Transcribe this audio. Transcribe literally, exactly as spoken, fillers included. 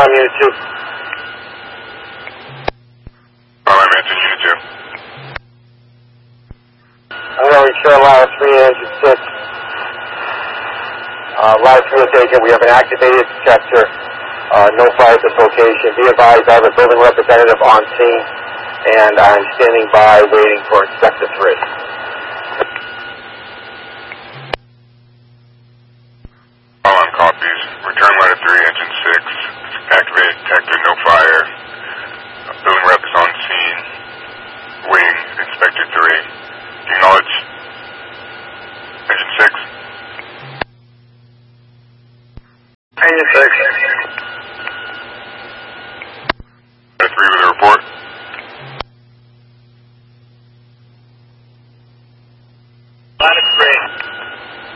alarm unit two. Alarm engine unit two. I'm going to reach Carolina three engine six. Uh, live field agent, we have an activated detector. Uh, no fire at this location. Be advised, I have a building representative on scene, and I'm standing by waiting for Inspector three. Alarm copies. Return ladder three, engine six. Activated detector, no fire. Uh, building rep is on scene. Waiting, Inspector three. Acknowledge. Engine six. Engine six.